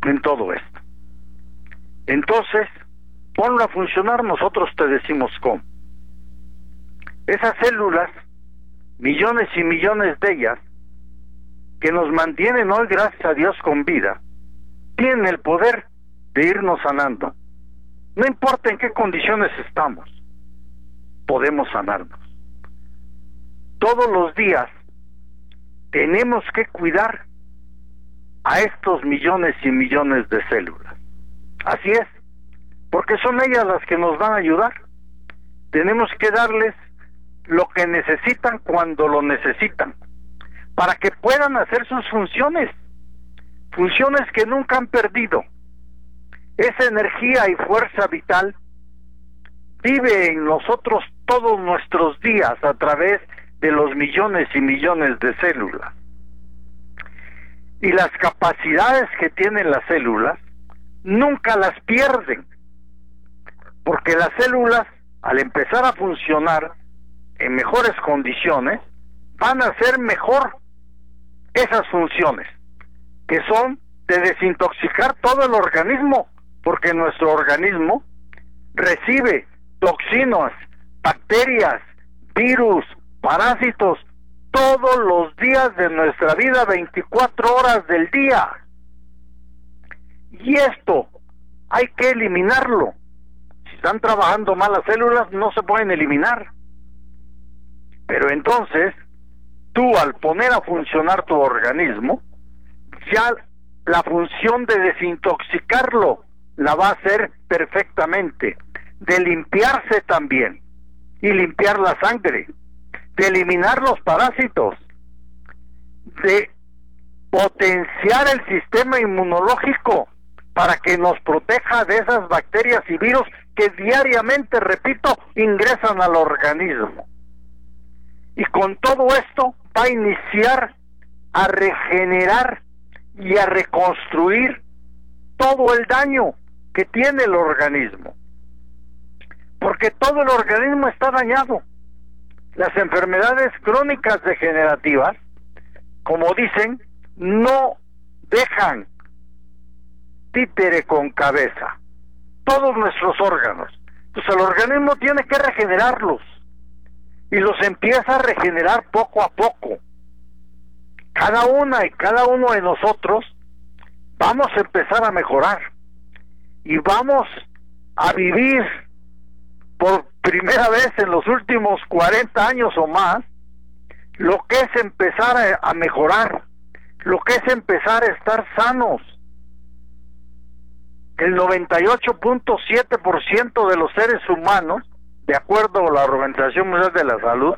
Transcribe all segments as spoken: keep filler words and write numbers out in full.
en todo esto. Entonces, ponlo a funcionar, nosotros te decimos cómo. Esas células, millones y millones de ellas, que nos mantienen hoy, gracias a Dios, con vida, tienen el poder de irnos sanando. No importa en qué condiciones estamos, podemos sanarnos. Todos los días tenemos que cuidar a estos millones y millones de células. Así es, porque son ellas las que nos van a ayudar. Tenemos que darles lo que necesitan cuando lo necesitan, para que puedan hacer sus funciones, funciones que nunca han perdido. Esa energía y fuerza vital vive en nosotros todos nuestros días a través de los millones y millones de células. Y las capacidades que tienen las células nunca las pierden, porque las células, al empezar a funcionar en mejores condiciones, van a hacer mejor esas funciones, que son de desintoxicar todo el organismo, porque nuestro organismo recibe toxinas, bacterias, virus, parásitos, todos los días de nuestra vida, veinticuatro horas del día. Y esto hay que eliminarlo. Si están trabajando mal las células, no se pueden eliminar. Pero entonces, tú al poner a funcionar tu organismo, ya la función de desintoxicarlo la va a hacer perfectamente, de limpiarse también, y limpiar la sangre, de eliminar los parásitos, de potenciar el sistema inmunológico para que nos proteja de esas bacterias y virus que diariamente, repito, ingresan al organismo. Y con todo esto va a iniciar a regenerar y a reconstruir todo el daño que tiene el organismo, porque todo el organismo está dañado. Las enfermedades crónicas degenerativas, como dicen, no dejan títere con cabeza, todos nuestros órganos. Entonces el organismo tiene que regenerarlos, y los empieza a regenerar poco a poco. Cada una y cada uno de nosotros vamos a empezar a mejorar, y vamos a vivir por primera vez en los últimos cuarenta años o más lo que es empezar a, a mejorar, lo que es empezar a estar sanos. El noventa y ocho punto siete por ciento de los seres humanos, de acuerdo a la Organización Mundial de la Salud,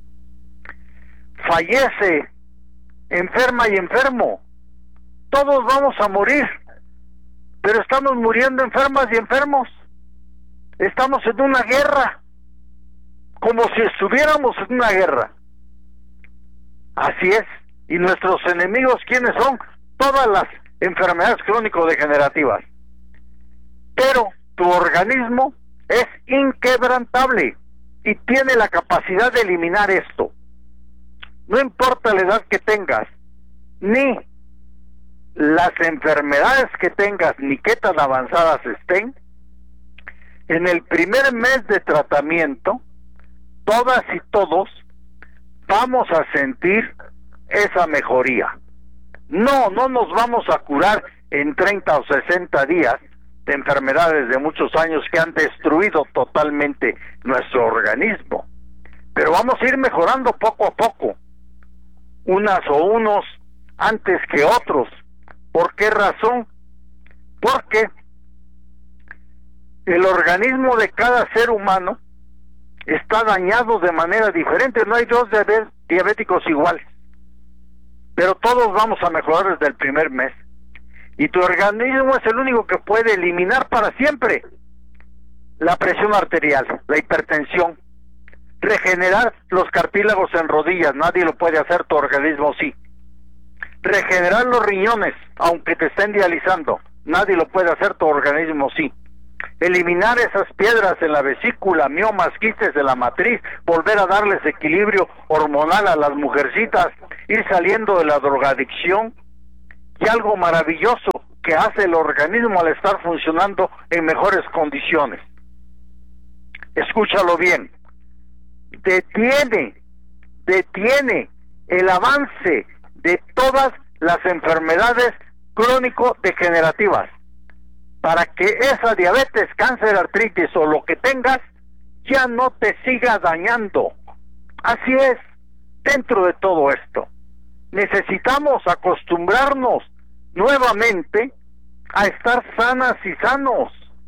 fallece enferma y enfermo. Todos vamos a morir, pero estamos muriendo enfermas y enfermos. Estamos en una guerra, como si estuviéramos en una guerra. Así es. Y nuestros enemigos, ¿quiénes son? Todas las enfermedades crónico-degenerativas. Pero tu organismo es inquebrantable y tiene la capacidad de eliminar esto. No importa la edad que tengas, ni las enfermedades que tengas, ni qué tan avanzadas estén, en el primer mes de tratamiento, todas y todos vamos a sentir esa mejoría. No, no nos vamos a curar en treinta o sesenta días de enfermedades de muchos años que han destruido totalmente nuestro organismo, pero vamos a ir mejorando poco a poco, unas o unos antes que otros. ¿Por qué razón? Porque el organismo de cada ser humano está dañado de manera diferente. No hay dos diabéticos iguales, pero todos vamos a mejorar desde el primer mes. Y tu organismo es el único que puede eliminar para siempre la presión arterial, la hipertensión, regenerar los cartílagos en rodillas. Nadie lo puede hacer, tu organismo sí. Regenerar los riñones, aunque te estén dializando, nadie lo puede hacer, tu organismo sí. Eliminar esas piedras en la vesícula, miomas, quistes de la matriz, volver a darles equilibrio hormonal a las mujercitas, ir saliendo de la drogadicción. Y algo maravilloso, que hace el organismo al estar funcionando en mejores condiciones. Escúchalo bien. Detiene, detiene el avance de todas las enfermedades crónico-degenerativas, para que esa diabetes, cáncer, artritis o lo que tengas ya no te siga dañando. Así es, dentro de todo esto, necesitamos acostumbrarnos nuevamente a estar sanas y sanos,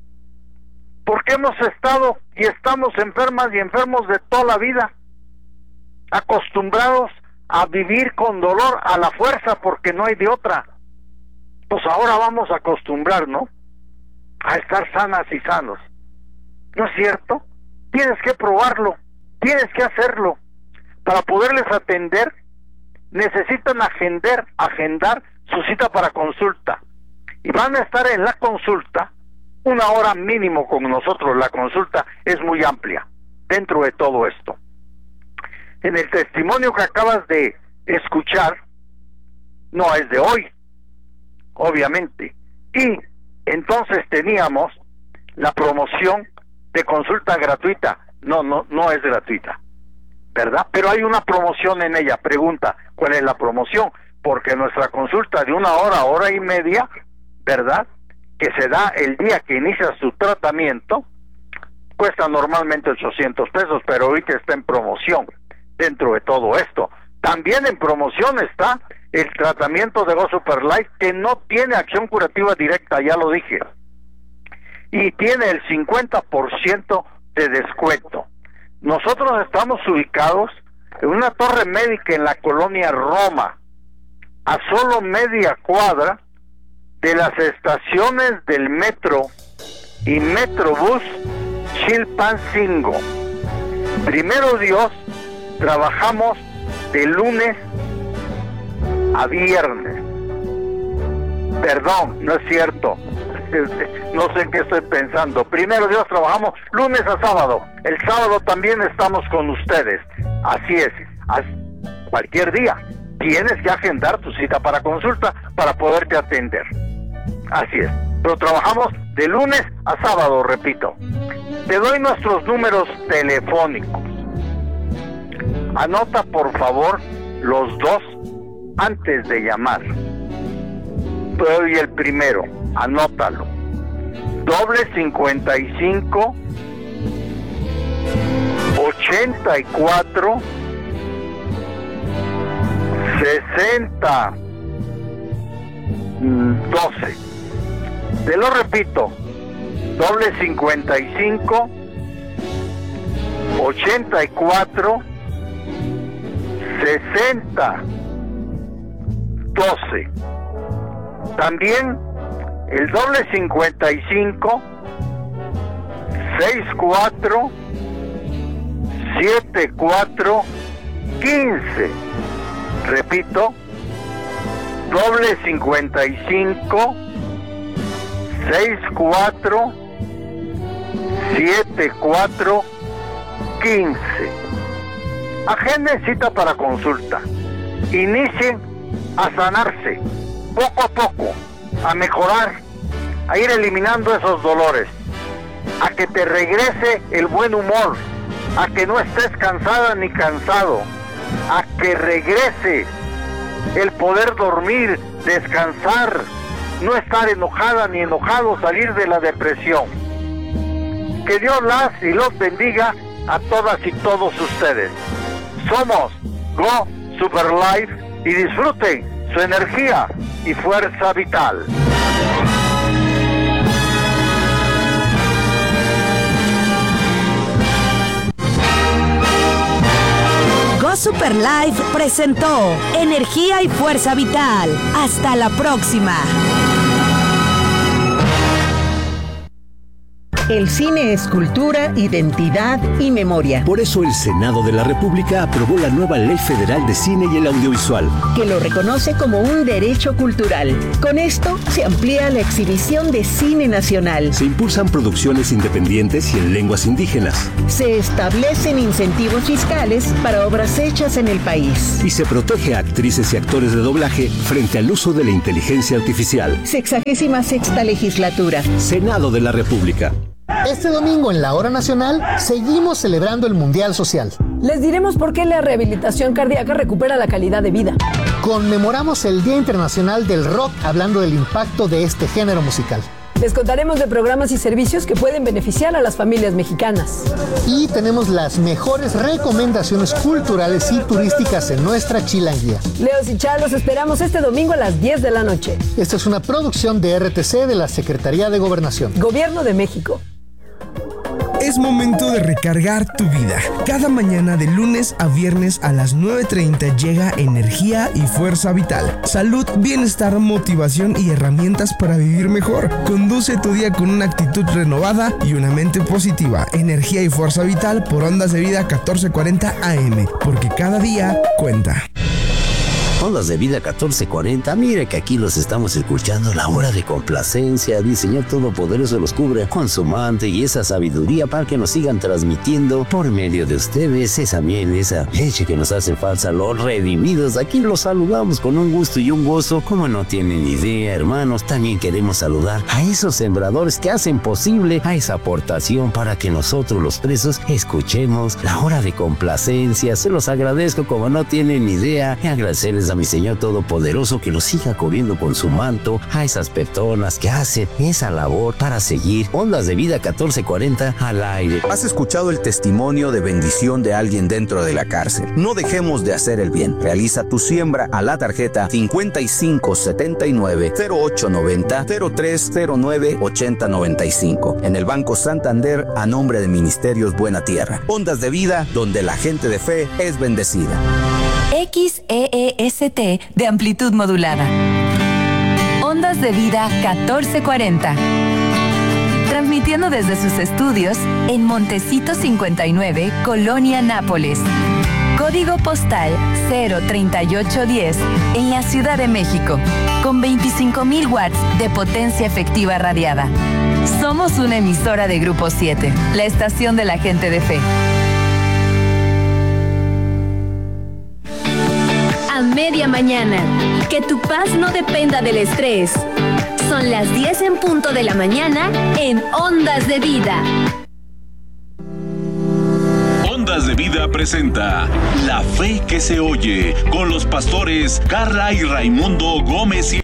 porque hemos estado y estamos enfermas y enfermos de toda la vida, acostumbrados a vivir con dolor a la fuerza porque no hay de otra. Pues ahora vamos a acostumbrarnos a estar sanas y sanos. ¿No es cierto? Tienes que probarlo, tienes que hacerlo. Para poderles atender, necesitan agendar, agendar su cita para consulta. Y van a estar en la consulta una hora mínimo con nosotros. La consulta es muy amplia dentro de todo esto. En el testimonio que acabas de escuchar, no es de hoy, obviamente. Y entonces teníamos la promoción de consulta gratuita. No, no, no es gratuita, ¿verdad? Pero hay una promoción en ella. Pregunta, ¿cuál es la promoción? Porque nuestra consulta de una hora, hora y media, ¿verdad?, que se da el día que inicia su tratamiento, cuesta normalmente ochocientos pesos, pero ahorita está en promoción dentro de todo esto. También en promoción está el tratamiento de Go Super Life, que no tiene acción curativa directa, ya lo dije, y tiene el cincuenta por ciento de descuento. Nosotros estamos ubicados en una torre médica en la colonia Roma, a solo media cuadra de las estaciones del metro y Metrobús Chilpancingo. Primero Dios, trabajamos de lunes a viernes. Perdón, no es cierto. No sé en qué estoy pensando. Primero Dios, trabajamos lunes a sábado. El sábado también estamos con ustedes. Así es. Cualquier día tienes que agendar tu cita para consulta para poderte atender. Así es. Pero trabajamos de lunes a sábado, repito. Te doy nuestros números telefónicos. Anota por favor los dos antes de llamar. Te doy el primero, anótalo. Doble cincuenta y cinco, ochenta y cuatro, sesenta, doce. Te lo repito, doble cincuenta y cinco, ochenta y cuatro, sesenta, doce. También el doble cincuenta y cinco, sesenta y cuatro, setenta y cuatro, quince. Repito, doble cincuenta y cinco, sesenta y cuatro, setenta y cuatro, quince. Agenden cita para consulta. Inicien a sanarse poco a poco, a mejorar, a ir eliminando esos dolores, a que te regrese el buen humor, a que no estés cansada ni cansado, a que regrese el poder dormir, descansar, no estar enojada ni enojado, salir de la depresión. Que Dios las y los bendiga a todas y todos ustedes. Somos Go Super Life y disfruten su energía y fuerza vital. Go Super Life presentó Energía y Fuerza Vital. Hasta la próxima. El cine es cultura, identidad y memoria. Por eso el Senado de la República aprobó la nueva Ley Federal de Cine y el Audiovisual, que lo reconoce como un derecho cultural. Con esto se amplía la exhibición de cine nacional. Se impulsan producciones independientes y en lenguas indígenas. Se establecen incentivos fiscales para obras hechas en el país. Y se protege a actrices y actores de doblaje frente al uso de la inteligencia artificial. Sexagésima sexta legislatura. Senado de la República. Este domingo en la Hora Nacional seguimos celebrando el Mundial Social. Les diremos por qué la rehabilitación cardíaca recupera la calidad de vida. Conmemoramos el Día Internacional del Rock hablando del impacto de este género musical. Les contaremos de programas y servicios que pueden beneficiar a las familias mexicanas. Y tenemos las mejores recomendaciones culturales y turísticas en nuestra Chilanguía. Leos y Charlos, esperamos este domingo a las diez de la noche. Esta es una producción de R T C de la Secretaría de Gobernación. Gobierno de México. Es momento de recargar tu vida. Cada mañana de lunes a viernes a las nueve treinta llega Energía y Fuerza Vital. Salud, bienestar, motivación y herramientas para vivir mejor. Conduce tu día con una actitud renovada y una mente positiva. Energía y Fuerza Vital por Ondas de Vida catorce cuarenta A M, porque cada día cuenta. Ondas de Vida catorce cuarenta, mire que aquí los estamos escuchando, la hora de complacencia, el Señor Todopoderoso los cubre con su manto y esa sabiduría para que nos sigan transmitiendo por medio de ustedes esa miel, esa leche que nos hace falta, los redimidos. Aquí los saludamos con un gusto y un gozo, como no tienen idea, hermanos. También queremos saludar a esos sembradores que hacen posible a esa aportación para que nosotros los presos escuchemos la hora de complacencia. Se los agradezco como no tienen idea y agradecerles a mi Señor Todopoderoso que los siga cubriendo con su manto a esas personas que hacen esa labor para seguir Ondas de Vida catorce cuarenta al aire. ¿Has escuchado el testimonio de bendición de alguien dentro de la cárcel? No dejemos de hacer el bien. Realiza tu siembra a la tarjeta cincuenta y cinco setenta y nueve cero ocho noventa cero tres cero nueve ochenta noventa y cinco en el Banco Santander a nombre de Ministerios Buena Tierra. Ondas de Vida, donde la gente de fe es bendecida. X E E S T de amplitud modulada. Ondas de Vida catorce cuarenta. Transmitiendo desde sus estudios en Montecito cincuenta y nueve, Colonia Nápoles. Código postal cero treinta y ocho diez en la Ciudad de México, con veinticinco mil watts de potencia efectiva radiada. Somos una emisora de Grupo siete, la estación de la gente de fe. A media mañana. Que tu paz no dependa del estrés. Son las diez en punto de la mañana en Ondas de Vida. Ondas de Vida presenta La Fe que se oye con los pastores Carla y Raimundo Gómez y